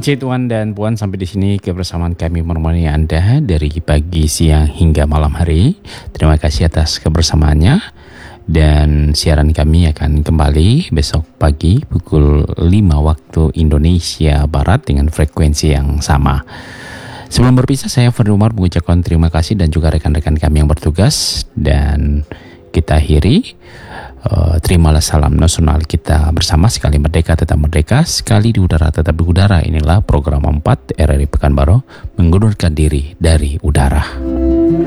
Cik Tuan dan Puan, sampai di sini kebersamaan kami menemani Anda dari pagi, siang hingga malam hari. Terima kasih atas kebersamaannya. Dan siaran kami akan kembali besok pagi pukul 5 waktu Indonesia Barat dengan frekuensi yang sama. Sebelum berpisah, saya Fadli Umar mengucapkan terima kasih dan juga rekan-rekan kami yang bertugas. Dan kita akhiri, terimalah salam nasional kita bersama. Sekali merdeka tetap merdeka, sekali di udara tetap di udara. Inilah program 4 RRI Pekanbaru, mengundurkan diri dari udara.